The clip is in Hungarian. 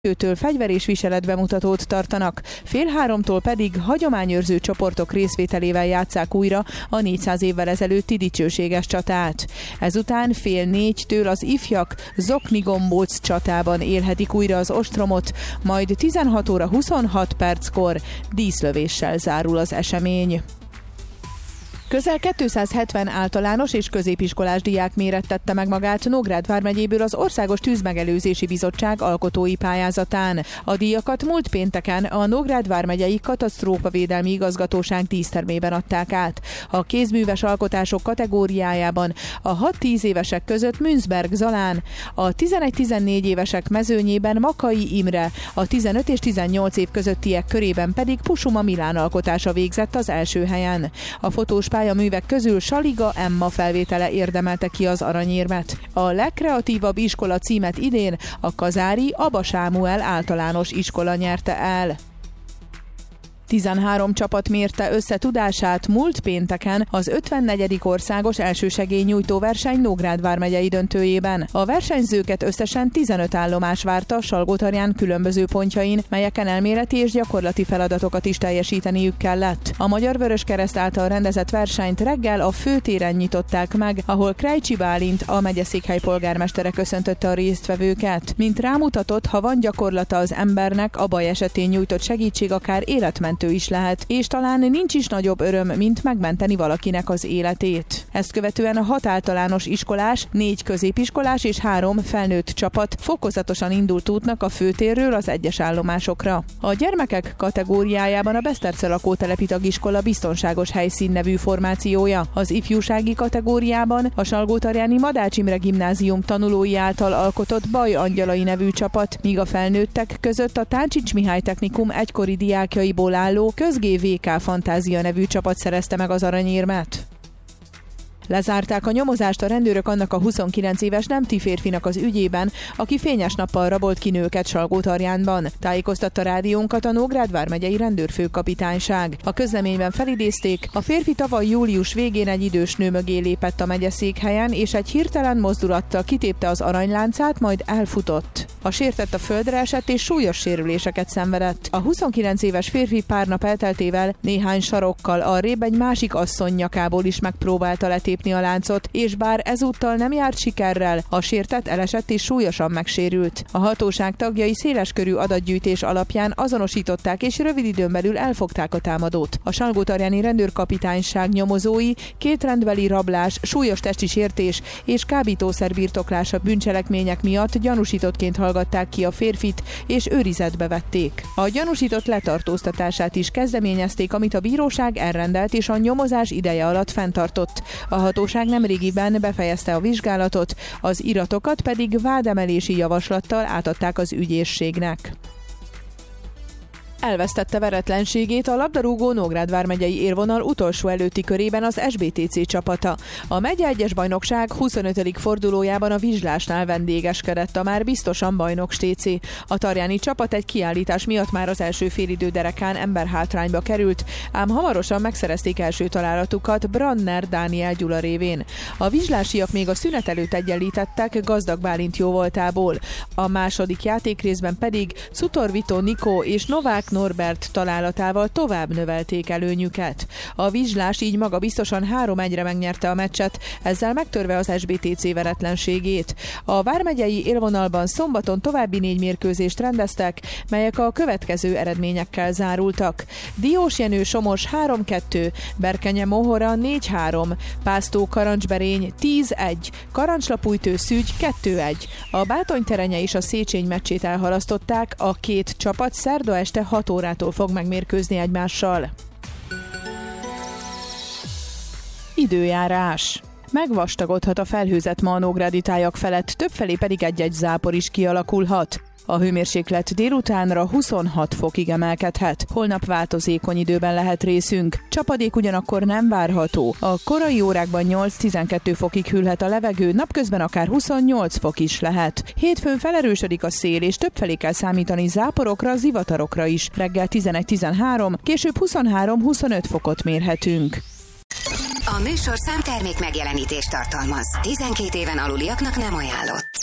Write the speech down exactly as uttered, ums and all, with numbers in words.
Őtől fegyver és viseletbemutatót tartanak, fél háromtól pedig hagyományőrző csoportok részvételével játsszák újra a négyszáz évvel ezelőtti dicsőséges csatát. Ezután fél négytől az ifjak Zoknigombóc csatában élhetik újra az ostromot, majd tizenhat óra huszonhat perckor díszlövéssel zárul az esemény. Közel kétszázhetven általános és középiskolás diák mérettette meg magát Nógrád vármegyéből az Országos Tűzmegelőzési Bizottság alkotói pályázatán. A díjakat múlt pénteken a Nógrád vármegyei Katasztrófavédelmi Igazgatóság dísztermében adták át. A kézműves alkotások kategóriájában a hat-tíz évesek között Münzberg Zalán, a tizenegy-tizennégy évesek mezőnyében Makai Imre, a tizenöt és tizennyolc év közöttiek körében pedig Pusuma Milán alkotása végzett az első helyen. A fotós a művek közül Saliga Emma felvétele érdemelte ki az aranyérmet. A legkreatívabb iskola címet idén a kazári Aba Sámuel általános iskola nyerte el. tizenhárom csapat mérte össze tudását múlt pénteken az ötvennegyedik országos elsősegélynyújtó verseny Nógrád vármegyei döntőjében. A versenyzőket összesen tizenöt állomás várta Salgótarján különböző pontjain, melyeken elméleti és gyakorlati feladatokat is teljesíteniük kellett. A Magyar Vöröskereszt által rendezett versenyt reggel a főtéren nyitották meg, ahol Krejcsi Bálint, a megyeszékhely polgármestere köszöntötte a résztvevőket. Mint rámutatott, ha van gyakorlata az embernek, a baj esetén nyújtott segítség akár életmentő is lehet, és talán nincs is nagyobb öröm, mint megmenteni valakinek az életét. Ezt követően a hat általános iskolás, négy középiskolás és három felnőtt csapat fokozatosan indult útnak a főtérről az egyes állomásokra. A gyermekek kategóriájában a Beszterce lakótelepi tagiskola biztonságos helyszín nevű formációja, az ifjúsági kategóriában a Salgótarjáni Madács Imre gimnázium tanulói által alkotott Baj Angyalai nevű csapat, míg a felnőttek között a Táncsics Mihály Technikum egykori diákjaiból áll Közgé vé ká Fantázia nevű csapat szerezte meg az aranyérmet. Lezárták a nyomozást a rendőrök annak a huszonkilenc éves nemti férfinak az ügyében, aki fényes nappal rabolt ki nőket Salgótarjánban. Tájékoztatta rádiónkat a Nógrád vármegyei rendőrfőkapitányság. A közleményben felidézték, a férfi tavaly július végén egy idős nő mögé lépett a megyeszékhelyen, és egy hirtelen mozdulattal kitépte az aranyláncát, majd elfutott. A sértett a földre esett és súlyos sérüléseket szenvedett. A huszonkilenc éves férfi pár nap elteltével néhány sarokkal arrébb egy másik asszony nyakából is megpróbálta letépni a láncot, és bár ezúttal nem járt sikerrel, a sértett elesett és súlyosan megsérült. A hatóság tagjai széleskörű adatgyűjtés alapján azonosították és rövid időn belül elfogták a támadót. A Salgótarjáni rendőrkapitányság nyomozói két rendbeli rablás, súlyos testi sértés és kábítószer birtoklása bűncselekmények miatt gyanúsítottként hallgatták ki a férfit, és őrizetbe vették. A gyanúsított letartóztatását is kezdeményezték, amit a bíróság elrendelt és a nyomozás ideje alatt fenntartott. A hatóság nemrégiben befejezte a vizsgálatot, az iratokat pedig vádemelési javaslattal átadták az ügyészségnek. Elvesztette veretlenségét a labdarúgó Nógrád vármegyei élvonal utolsó előtti körében az es bé té cé csapata. A megye egyes bajnokság huszonötödik fordulójában a Vizslásnál vendégeskedett a már biztosan bajnok té cé. A tarjáni csapat egy kiállítás miatt már az első félidő derekán emberhátrányba került, ám hamarosan megszerezték első találatukat Branner Dániel Gyula révén. A vizslásiak még a szünet előtt egyenlítettek Gazdag Bálint jóvoltából. A második játékrészben pedig Cutor Vito Nikó és Novák Norbert találatával tovább növelték előnyüket. A Vizslás így maga biztosan három egyre megnyerte a meccset, ezzel megtörve az es bé té cé veretlenségét. A vármegyei élvonalban szombaton további négy mérkőzést rendeztek, melyek a következő eredményekkel zárultak. Diós Jenő Somos három kettő, Berkenye Mohora négy három, Pásztó Karancsberény tíz egy, Karancslapújtő Szügy kettő egy. A Bátonyterenye és a Széchenyi meccsét elhalasztották, a két csapat szerda este hat órától fog megmérkőzni egymással. Időjárás. Megvastagodhat a felhőzet ma a nógrádi tájak felett, többfelé pedig egy-egy zápor is kialakulhat. A hőmérséklet délutánra huszonhat fokig emelkedhet. Holnap változékony időben lehet részünk. Csapadék ugyanakkor nem várható. A korai órákban nyolc-tizenkét fokig hűlhet a levegő, napközben akár huszonnyolc fok is lehet. Hétfőn felerősödik a szél, és többfelé kell számítani záporokra, zivatarokra is. Reggel tizenegy-tizenhárom, később huszonhárom-huszonöt fokot mérhetünk. A műsorszám termék megjelenítést tartalmaz. tizenkét éven aluliaknak nem ajánlott.